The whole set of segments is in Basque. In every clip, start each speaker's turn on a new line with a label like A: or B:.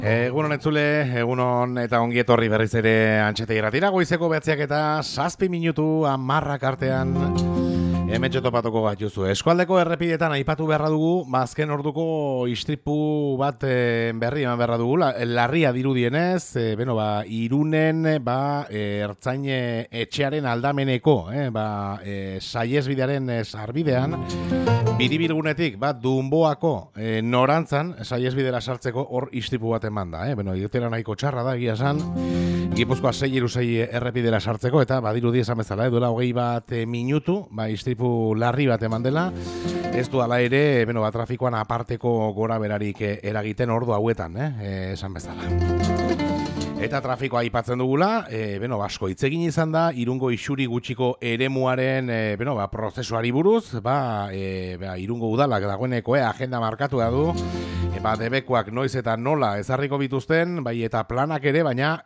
A: Egunon entzule, egunon eta ongi etorri berriz ere Antxete Irratira, goizeko 9 eta 7 minutu 10 artean hemen topatuko gatuzu. Eskualdeko errepidetan aipatu beharra dugu, azken orduko istripu bat berri eman beharra dugu, larria dirudienez, Irunen ertzain etxearen aldameneko, saiesbidearen sarbidean, biribilgunetik Dunboako norantzan saiesbidera sartzeko hor istripu bat eman da. Irtera nahiko txarra da, egia esan, Gipuzkoa 6 errepidera sartzeko, eta badirudi esan bezala, duela 20 minutu, istripu larri bat eman dela, ez du ala ere, trafikoan aparteko gora berarik eragiten ordu hauetan, esan bezala. Eta trafikoa aipatzen dugula, asko hitz egin izan da, Irungo isuri gutxiko eremuaren, prozesuari buruz, Irungo udalak dagoeneko agenda markatu du, debekuak noiz eta nola ezarriko bituzten, eta planak ere, baina,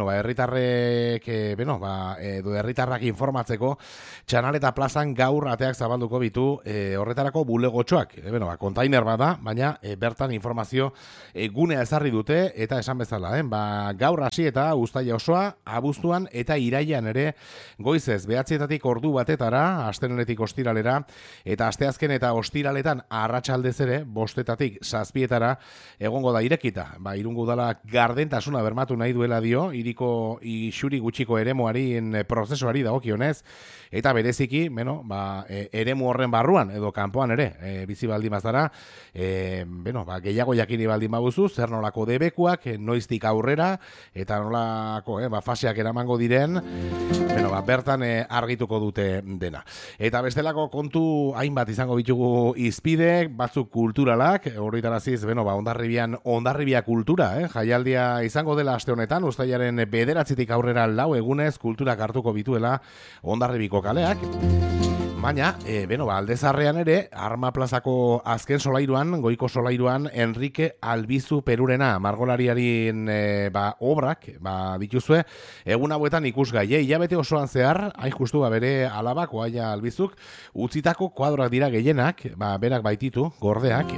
A: herritarrak informatzeko, Txanal eta plazan gaur ateak zabalduko bitu, horretarako bulegotxoak, kontainer bada, baina bertan informazio gunea ezarri dute, eta esan bezala, gaur hasi eta uztaila osoa, abuztuan eta irailean ere, goizez, 9 ordu batetara, astenenetik ostiralera, eta asteazken eta ostiraletan arratsaldez ere, 5 7 egongo da irekita. Irungo udala gardentasuna bermatu nahi duela dio, iriko isuri gutxiko eremuaren prozesuari dagokionez, eta bereziki, eremu horren barruan, edo kanpoan ere, bizi baldin bazara, gehiago jakini baldin baduzu, zer nolako debekuak, noiztik aurrera, eta nolako faseak eramango diren, bertan argituko dute dena. Eta bestelako kontu hainbat izango bitugu izpide, batzuk kulturalak, horritaraziz, Hondarribia kultura, jaialdia izango dela aste honetan, uztailaren 9 aurrera 4 egunez kulturak hartuko bituela Hondarribiko kaleak. Baina, Aldezarrean ere, Arma plazako azken solairuan, goiko solairuan, Enrique Albizu Perurena, margolariaren obrak, dituzue, egun hauetan ikusgai, hilabete osoan zehar, hain justu bere alabak, Oaia Albizuk, utzitako kuadroak dira gehienak, berak baititu, gordeak,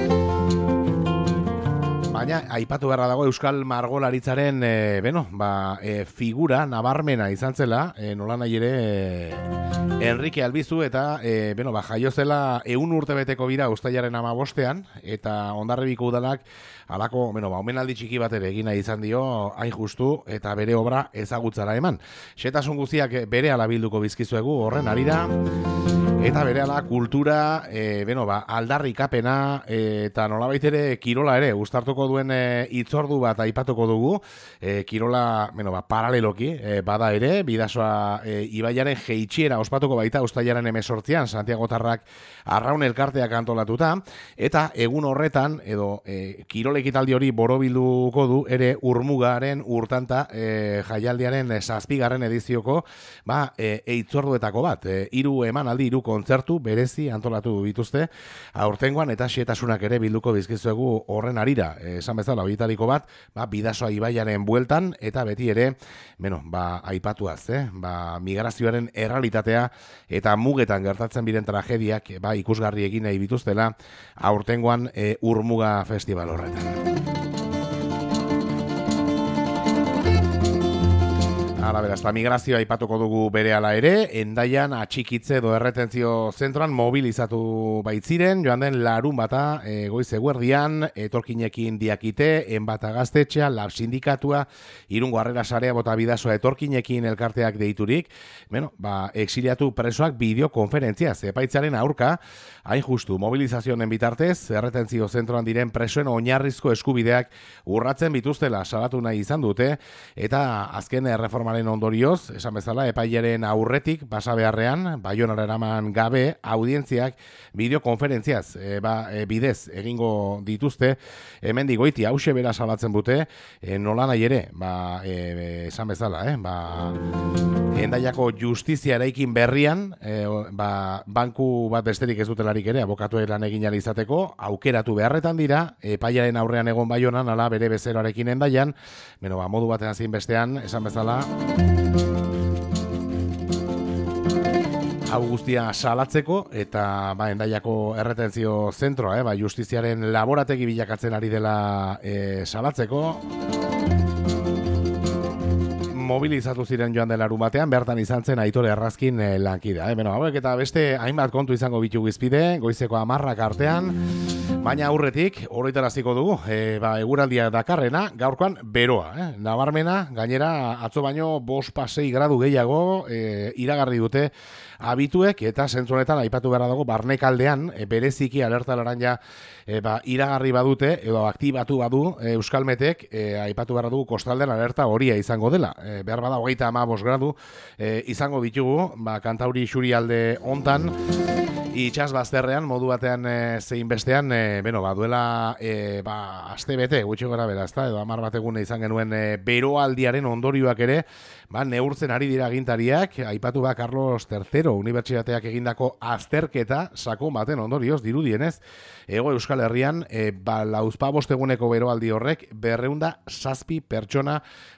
A: baina, aipatu beharra dago Euskal Margolaritzaren figura nabarmena izan zela, nola nahi ere Enrique Albizu eta jaio zela 100 urte beteko bira uztailaren 15ean, eta Hondarribiko udalak halako, omenaldi txiki bat ere egina izan dio, hain justu, eta bere obra ezagutzara eman. Xetasun guztiak bere ala bilduko bizkizuegu horren arira, eta bere ala kultura, aldarrikapena, eta nolabait ere kirola ere, uztartuko duen hitzordu bat aipatuko dugu, kirola, paraleloki, bada ere, Bidasoa ibaiaren jeitxiera ospatuko baita uztailaren 18ean, Santiagotarrak Arraun elkarteak antolatuta, eta egun horretan, edo kirol ekitaldi hori borobilduko du, ere Urmugaren urtanta jaialdiaren 7. edizioko, hitzorduetako bat, 3 emanaldi, 3 kontzertu berezi antolatu dituzte, aurtengoan eta xetasunak ere bilduko bizkizuegu horren arira, esan bezala, horietariko bat, Bidasoa ibaiaren bueltan, eta beti ere, aipatuaz, migrazioaren errealitatea, eta mugetan gertatzen biren tragediak, ikusgarri egin nahi bituztela, aurtengoan Urmuga festival horretan. Hala beraz, migrazioa aipatuko dugu berehala ere, Hendaian atxikitze edo erretentzio zentroan mobilizatu baitziren, joan den larun bata goiz eguerdian, etorkinekin diakite, Enbata gaztetxea, Lab sindikatua, Irungo Harrera Sarea bota Bidasoa etorkinekin elkarteak deiturik, exiliatu presoak bideokonferentziaz, epaitzaren aurka, hain justu, mobilizazioen bitartez, erretentzio zentroan diren presoen oinarrizko eskubideak urratzen bituztela salatu nahi izan dute, eta azken erreformaren ondorioz, esan bezala, epailaren aurretik, basa beharrean, Baionara eraman gabe, audientziak bideokonferentziaz bidez egingo dituzte, hemendik goiti hause bera salatzen dute, nola nahi ere, esan bezala, Hendaiako justizia eraikin berrian, banku bat besterik ez dutelarik ere, abokatuen lan egin ahal izateko, aukeratu beharretan dira, epailaren aurrean egon Baionan, ala bere bezeroarekin Hendaian, modu batean zein bestean, esan bezala, hau guztia salatzeko eta Hendaiako erretentzio zentroa, justiziaren laborategi bilakatzen ari dela salatzeko. Mobilizatu ziren joan dela larunbatean, bertan izan zen Aitor Errazkin lankidea. Hauek eta beste hainbat kontu izango bitu gizpide, goizeko 10 artean, baina aurretik, oroitaraziko dugu, eguraldia dakarrena, gaurkoan beroa. Nabarmena, gainera, atzo baino 5-6 gradu gehiago iragarri dute abituek, eta zentzu honetan aipatu behar dago, barnekaldean, bereziki alerta laranja iragarri badute, edo aktibatu badu Euskalmetek, aipatu behar dugu kostaldean alerta horia izango dela. Behar bada 35 gradu izango ditugu, Kantauri Xurialde hontan, itxas bazterrean, modu batean zein bestean, duela aste bete, gutxi gora bera, edo 10 bat egune izan genuen beroaldiaren ondorioak ere, neurtzen ari dira agintariak, aipatu Carlos III Unibertsitateak egindako azterketa sakon baten ondorioz, dirudienez, Hego Euskal Herrian, 45 eguneko beroaldi horrek 207 pertsona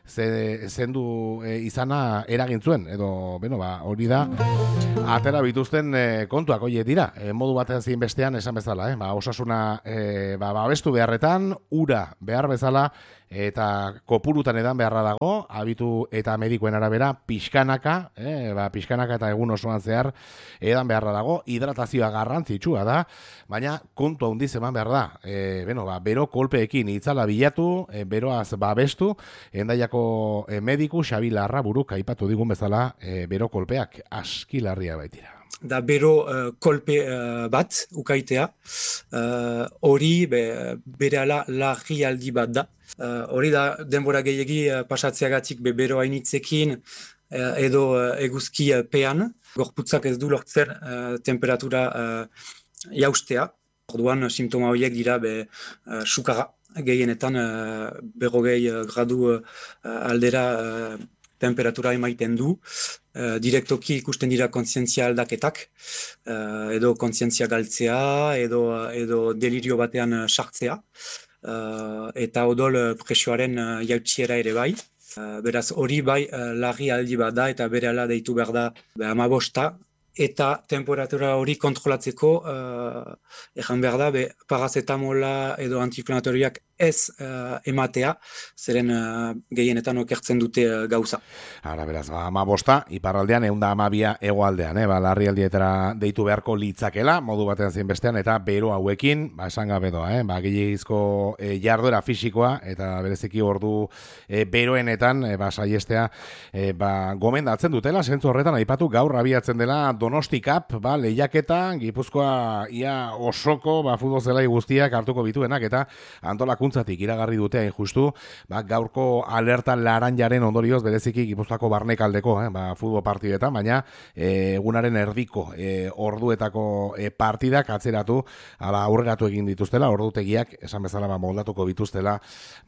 A: zendu izana eragintzuen, edo, hori da, atera bituzten kontuak, dira, modu batean zein bestean esan bezala, osasuna babestu beharretan, ura behar bezala, eta kopurutan edan beharra dago, abitu eta medikoen arabera, pixkanaka eta egun osoan zehar edan beharra dago, hidratazioa garrantzitsua da, baina kontu handiz eman behar da, bero kolpeekin itzala bilatu, beroaz babestu, Hendaiako mediku Xabi Larraburuk aipatu digun bezala, bero kolpeak askilarria baitira.
B: Da bero kolpe bat ukaitea, hori berehala larrialdi bat da. Hori da denbora gehiegi pasatzeagatik bero hainitzekin edo eguzki pean, gorputzak ez du lortzen temperatura jaustea. Orduan simptoma horiek dira sukara, gehienetan 40 gradu aldera temperatura emaiten du, direktoki ikusten dira kontzientzia aldaketak, edo kontzientzia galtzea, edo delirio batean sartzea, eta odol presioaren jautsiera ere bai. Beraz hori bai larri aldi bat da eta berehala deitu behar da 15, eta temperatura hori kontrolatzeko ejan behar da parazetamola edo antiinflamatorioak ez ematea, zeren gehienetan okertzen dute gauza.
A: Ara, beraz, 15, iparraldean 112 hegoaldean, larrialdietara deitu beharko litzakela, modu batean zein bestean, eta bero hauekin, esan gabe doa, gehiagizko jarduera fisikoa, eta bereziki ordu beroenetan, saiestea, gomendatzen dutela, zentzu horretan, aipatu gaur abiatzen dela Donosti Cup, lehiaketa, Gipuzkoa ia osoko, futbol zelai guztiak hartuko bituenak, eta antolakuntzatik iragarri dute hain justu, gaurko alerta laranjaren ondorioz bereziki Gipuzkoako barnekaldeko, futbol partidetan, baina egunaren erdiko orduetako partidak atzeratu, aurreratu egin dituztela, ordutegiak, esan bezala moldatuko bituztela,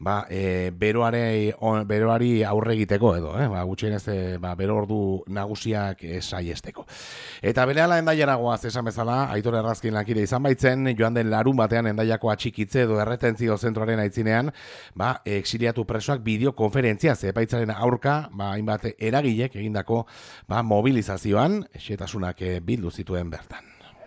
A: beroari aurre egiteko edo, gutxienez bero ordu nagusiak saiesteko. Eta berehala Hendaiara goaz, esan bezala, Aitor Errazkin lankide izan baitzen, joan den larun batean Hendaiako atxikitze edo erretentzio zentroaren aitzinean, exiliatu presoak bideokonferentzia epaitzaren aurka, hainbat eragilek egindako mobilizazioan, xetasunak bildu zituen bertan.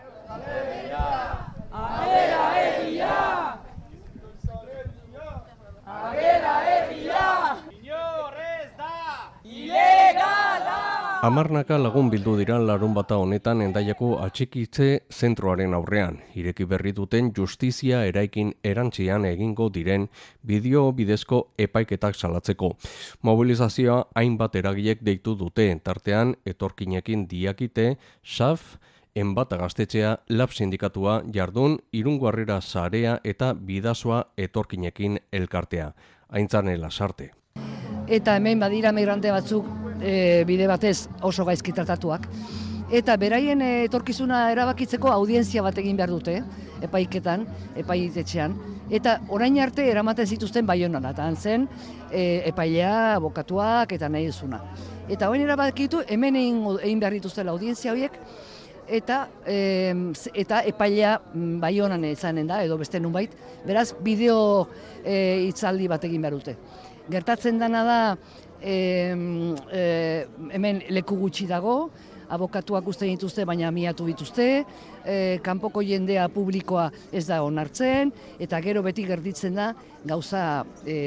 C: Hamarnaka lagun bildu dira larunbata honetan Hendaiako atxikitze zentroaren aurrean. Ireki berri duten justizia eraikin erantzian egingo diren bideo bidezko epaiketak salatzeko. Mobilizazioa hainbat eragilek deitu dute, tartean etorkinekin diakite, SAF, Enbata Gaztetxea, Lab Sindikatua, Jardun, Irungo Harrera Sarea eta Bidasoa etorkinekin elkartea. Aintzane Lasarte.
D: Eta hemen badira migrante batzuk bide batez oso gaizki tratatuak. Eta beraien etorkizuna erabakitzeko audientzia bat egin behar dute, epaiketan, epaitetxean. Eta orain arte eramaten zituzten Baionan, eta zen epailea, abokatuak eta nahi duzuna. Eta orain erabakitu hemen egin behar dituztela audientzia horiek, eta epailea Baionan izanen da, edo beste nunbait, beraz bideo hitzaldi bat egin behar dute. Gertatzen dena da, hemen leku gutxi dago, abokatuak uste dituzte, baina miatu dituzte, kanpoko jendea publikoa ez da onartzen, eta gero beti gerditzen da gauza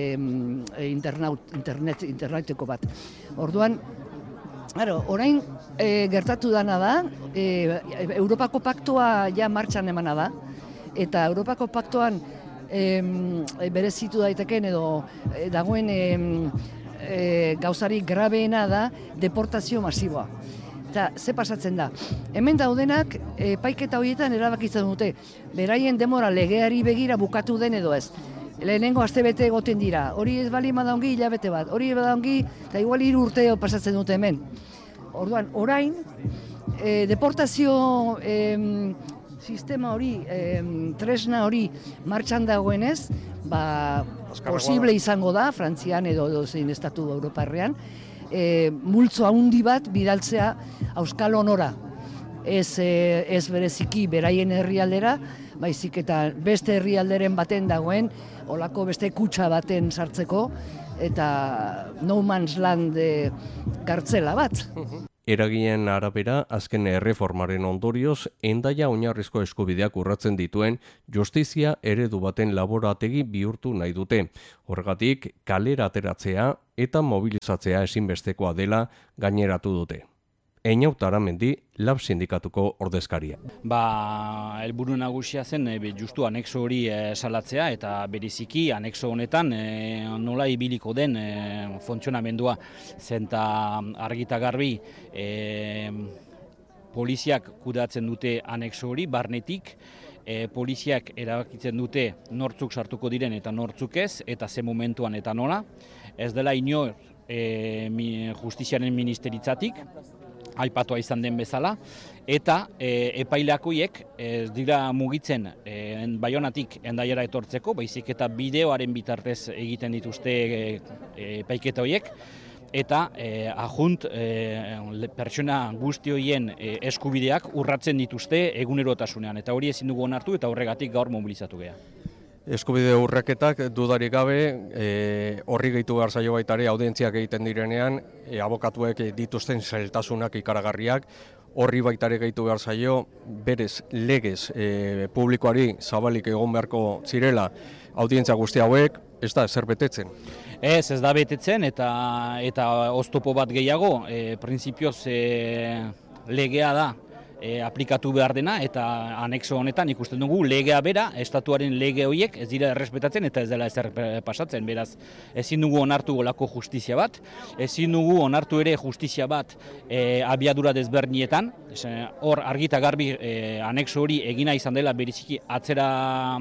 D: interneteko bat. Orduan, orain gertatu dana da, Europako paktua ja martxan emana da, eta Europako paktuan berezitu daiteken edo dagoen gauzarik grabeena da deportazio masiboa. Eta ze pasatzen da? Hemen daudenak epaiketa horietan erabakitzen dute, beraien demora legeari begira bukatu den edo ez. Lehenengo astebete egoten dira, hori ez bali badaongi hilabete bat, hori badaongi eta igual 3 urte pasatzen dute hemen. Orduan, orain, deportazio sistema hori, tresna hori martxan dagoenez, posible izango da, Frantzian edo zein estatu Europarrean, multzo handi bat bidaltzea Euskal Honora. Ez bereziki beraien herrialdera, baizik eta beste herrialderen baten dagoen, olako beste kutxa baten sartzeko, eta no man's land kartzela bat.
C: Eragien arabera, azken erreformaren ondorioz, Hendaia oinarrizko eskubideak urratzen dituen justizia eredu baten laborategi bihurtu nahi dute. Horregatik, kalera ateratzea eta mobilizatzea ezinbestekoa dela gaineratu dute. Einaut Aramendi, Lab sindikatuko ordezkaria.
E: Helburu nagusia zen justu anexo hori salatzea eta bereziki anexo honetan nola ibiliko den funtzionamendua zenta argita garbi poliziak kudeatzen dute anexo hori barnetik, poliziak erabakitzen dute nortzuk sartuko diren eta nortzuk ez, eta ze momentuan eta nola. Ez dela inor justiziaren ministeritzatik, aipatua izan den bezala, eta epaileakoiek ez dira mugitzen Baionatik Hendaiara etortzeko, baizik eta bideoaren bitartez egiten dituzte epaiketa horiek, eta ajunt pertsona guzti horien eskubideak urratzen dituzte egunerotasunean, eta hori ezin dugu onartu eta horregatik gaur mobilizatu gea.
C: Eskubide urraketak dudarik gabe horri gehitu behar zaio baita ere audientziak egiten direnean abokatuek dituzten zailtasunak ikaragarriak, horri baita ere gehitu behar zaio berez legez publikoari zabalik egon beharko zirela audientzia guzti hauek, ez da zer betetzen?
E: Ez da betetzen eta oztopo bat gehiago, printzipioz legea da aplikatu behar dena, eta anexo honetan ikusten dugu legea bera, estatuaren lege horiek ez dira errespetatzen eta ez dela ezer pasatzen, beraz ezin dugu onartu olako justizia bat, ezin dugu onartu ere justizia bat abiadura desberdinetan, hor argita garbi anexo hori egina izan dela bereziki atzera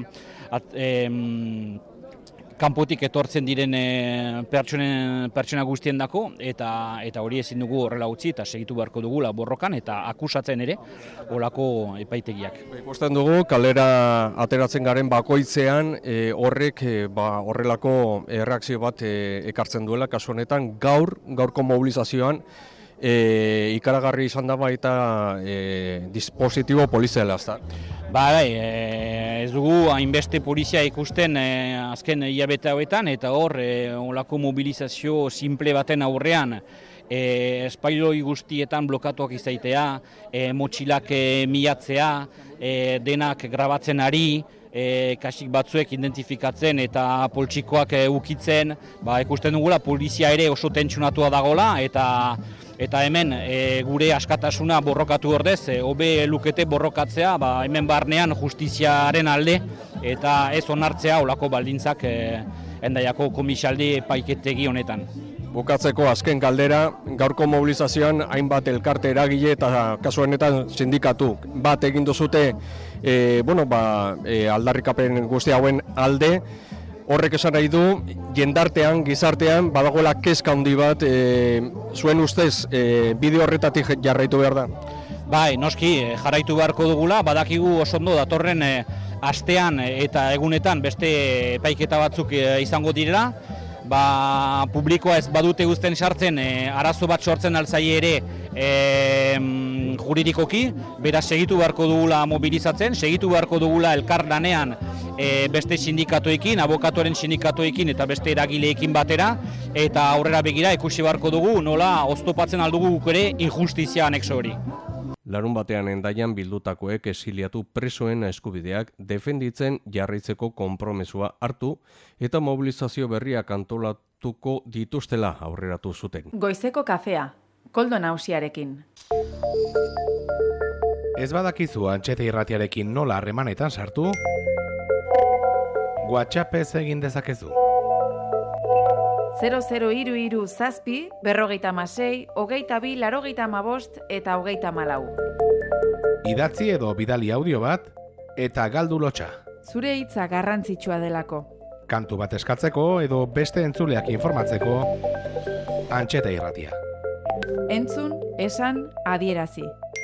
E: kanpotik etortzen diren pertsona guztien dako, eta hori ezin dugu horrela utzi eta segitu beharko dugula borrokan eta akusatzen ere olako epaitegiak.
C: Ikusten dugu, kalera ateratzen garen bakoitzean horrek horrelako erreakzio bat ekartzen duela, kasu honetan gaurko mobilizazioan ikaragarri izan da baita dispositibo poliziala, ezta?
E: Ez dugu hainbeste polizia ikusten azken hilabete hauetan, eta hor olako mobilizazio simple baten aurrean espailoi guztietan blokatuak izaitea, motxilak milatzea, denak grabatzen ari, kasik batzuek identifikatzen eta poltsikoak ukitzen, ikusten dugula polizia ere oso tentsionatua dagola eta hemen gure askatasuna borrokatu ordez, hobe lukete borrokatzea hemen barnean justiziaren alde eta ez onartzea olako baldintzak Hendaiako komisaldi epaiketegi honetan.
C: Bukatzeko azken galdera, gaurko mobilizazioan hainbat elkarte eragile eta kasu honetan sindikatu bat egin duzute aldarrikapen guzti hauen alde. Horrek esan nahi du, jendartean, gizartean, badagoela kezka handi bat, zuen ustez, bideo horretatik jarraitu behar da?
E: Noski, jarraitu beharko dugula, badakigu oso ondo datorren astean eta egunetan beste epaiketa batzuk izango direla, publikoa ez badute guzten sartzen, arazo bat sortzen altzai ere juridikoki, beraz segitu beharko dugula mobilizatzen, segitu beharko dugula elkarlanean beste sindikatoekin, abokatuaren sindikatoekin eta beste eragileekin batera, eta aurrera begira ikusi beharko dugu nola oztopatzen aldugu guk ere injustizia anexo hori.
C: Larun batean Hendaian bildutakoek esiliatu presoen eskubideak defenditzen jarraitzeko konpromesua hartu eta mobilizazio berriak antolatuko dituztela aurreratu zuten.
F: Goizeko kafea, Koldo Nausiarekin.
A: Ez badakizu Antxete Irratiarekin nola harremanetan sartu? WhatsAppez egin dezakezu.
F: 0033 zazpi, 56, 22, 85 eta 34.
A: Idatzi edo bidali audio bat eta galdu lotxa.
F: Zure hitza garrantzitsua delako.
A: Kantu bat eskatzeko edo beste entzuleak informatzeko Antxete Irratia.
F: Entzun, esan, adierazi.